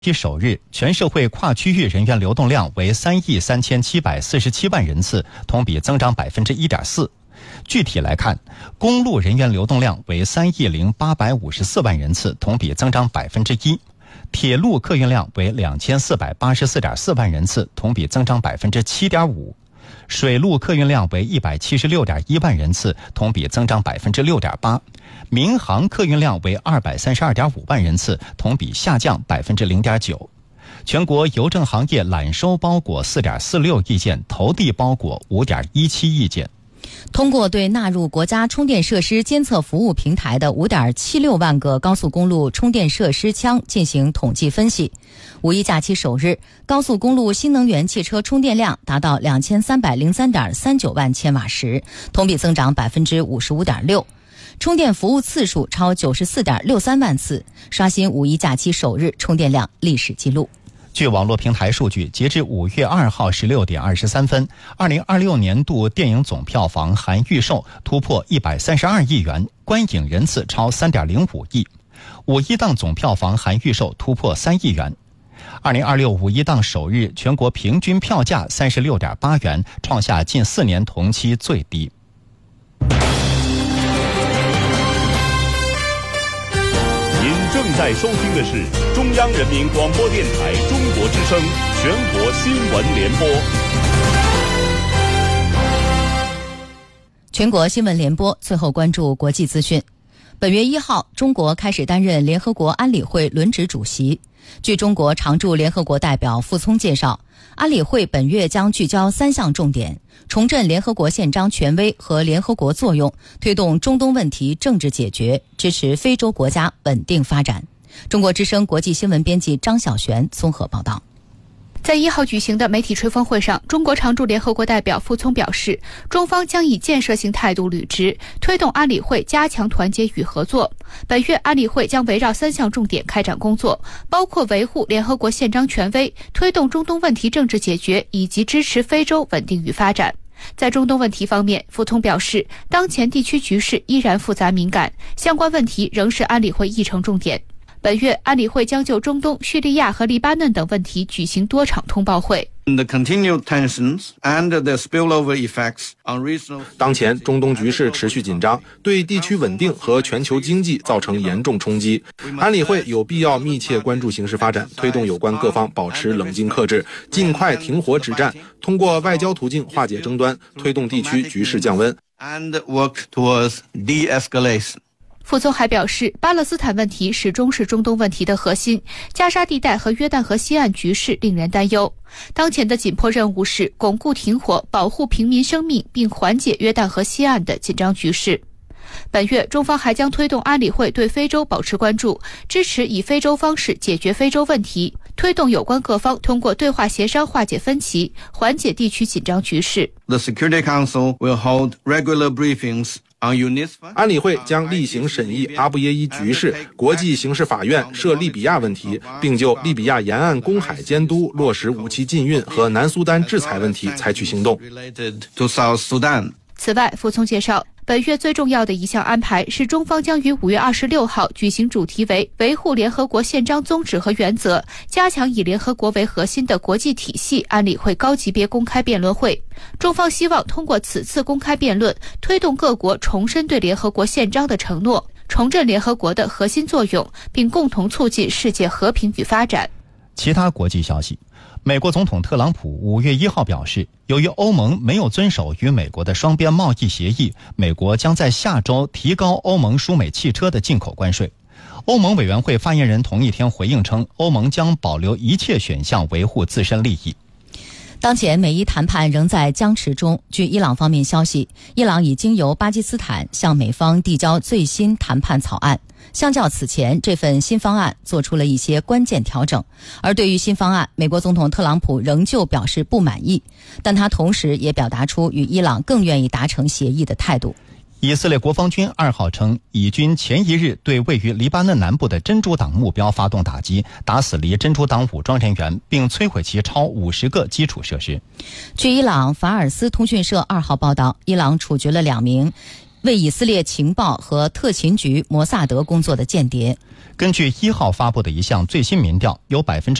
第首日，全社会跨区域人员流动量为3.3747万人次，同比增长 1.4%。具体来看，公路人员流动量为3.0854万人次，同比增长 1%；铁路客运量为2484.4万人次，同比增长 7.5%；水路客运量为176.1万人次，同比增长 6.8%；民航客运量为232.5万人次，同比下降 0.9%。全国邮政行业揽收包裹 4.46 亿件，投递包裹 5.17 亿件。 通过对纳入国家充电设施监测服务平台的 5.76 万个高速公路充电设施枪进行统计分析，五一假期首日，高速公路新能源汽车充电量达到 2303.39 万千瓦时，同比增长 55.6%， 充电服务次数超 94.63 万次，刷新五一假期首日充电量历史记录。 据网络平台数据，截至5月2号16点23分，2026年度电影总票房含预售突破132亿元，观影人次超 3.05 亿。五一档总票房含预售突破3亿元。2026五一档首日全国平均票价 36.8 元，创下近4年同期最低。 正在收听的是中央人民广播电台中国之声全国新闻联播。 全国新闻联播，最后关注国际资讯。本月1号，中国开始担任联合国安理会轮值主席。据中国常驻联合国代表傅聪介绍，安理会本月将聚焦3项重点：重振联合国宪章权威和联合国作用，推动中东问题政治解决，支持非洲国家稳定发展。中国之声国际新闻编辑张晓璇综合报道。 在1号举行的媒体吹风会上，中国常驻联合国代表傅聪表示，中方将以建设性态度履职，推动安理会加强团结与合作。本月安理会将围绕3项重点开展工作，包括维护联合国宪章权威，推动中东问题政治解决，以及支持非洲稳定与发展。在中东问题方面，傅聪表示，当前地区局势依然复杂敏感，相关问题仍是安理会议程重点。本月，安理会将就中东、叙利亚和黎巴嫩等问题举行多场通报会。 当前中东局势持续紧张，对地区稳定和全球经济造成严重冲击。安理会有必要密切关注形势发展，推动有关各方保持冷静克制，尽快停火止战，通过外交途径化解争端，推动地区局势降温。 傅聪还表示，巴勒斯坦问题始终是中东问题的核心，加沙地带和约旦河西岸局势令人担忧。当前的紧迫任务是巩固停火，保护平民生命，并缓解约旦河西岸的紧张局势。本月，中方还将推动安理会对非洲保持关注，支持以非洲方式解决非洲问题，推动有关各方通过对话协商化解分歧，缓解地区紧张局势。 The Security Council will hold regular briefings。 安理会将例行审议阿布耶伊局势、国际刑事法院涉利比亚问题，并就利比亚沿岸公海监督、落实武器禁运和南苏丹制裁问题采取行动。 此外，傅聪介绍，本月最重要的一项安排是中方将于5月26号举行主题为维护联合国宪章宗旨和原则，加强以联合国为核心的国际体系安理会高级别公开辩论会。中方希望通过此次公开辩论，推动各国重申对联合国宪章的承诺，重振联合国的核心作用，并共同促进世界和平与发展。 其他国际消息，美国总统特朗普5月1号表示，由于欧盟没有遵守与美国的双边贸易协议，美国将在下周提高欧盟输美汽车的进口关税。欧盟委员会发言人同一天回应称，欧盟将保留一切选项维护自身利益。 当前美伊谈判仍在僵持中。据伊朗方面消息，伊朗已经由巴基斯坦向美方递交最新谈判草案。相较此前，这份新方案做出了一些关键调整。而对于新方案，美国总统特朗普仍旧表示不满意，但他同时也表达出与伊朗更愿意达成协议的态度。 以色列国防军2号称，以军前一日对位于黎巴嫩南部的真主党目标发动打击，打死离真主党武装人员，并摧毁其超50个基础设施。 据伊朗法尔斯通讯社2号报道，伊朗处决了2名为以色列情报和特勤局摩萨德工作的间谍。 根据1号发布的一项最新民调，有